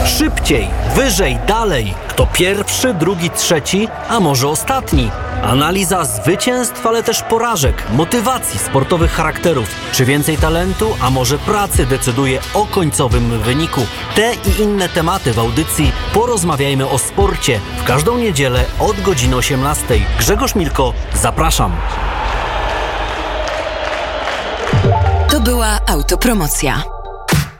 Szybciej, wyżej, dalej. Kto pierwszy, drugi, trzeci, a może ostatni? Analiza zwycięstw, ale też porażek, motywacji, sportowych charakterów. Czy więcej talentu, a może pracy decyduje o końcowym wyniku? Te i inne tematy w audycji Porozmawiajmy o sporcie. W każdą niedzielę od godziny 18. Grzegorz Milko, zapraszam. To była autopromocja.